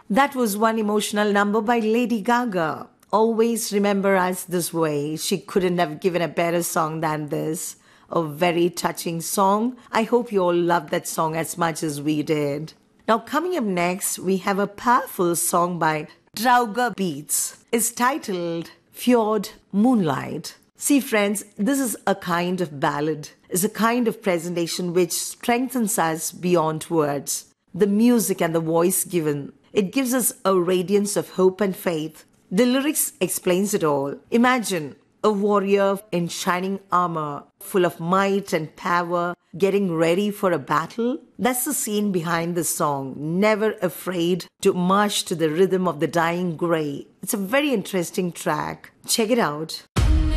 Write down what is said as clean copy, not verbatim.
That was one emotional number by Lady Gaga. Always remember us this way. She couldn't have given a better song than this. A very touching song. I hope you all loved that song as much as we did. Now, coming up next, we have a powerful song by Drauga Beats. It's titled Fjord Moonlight. See, friends, this is a kind of ballad. It's a kind of presentation which strengthens us beyond words. The music and the voice given, it gives us a radiance of hope and faith. The lyrics explains it all. Imagine a warrior in shining armor, full of might and power, getting ready for a battle. That's the scene behind the song, never afraid to march to the rhythm of the dying grey. It's a very interesting track. Check it out.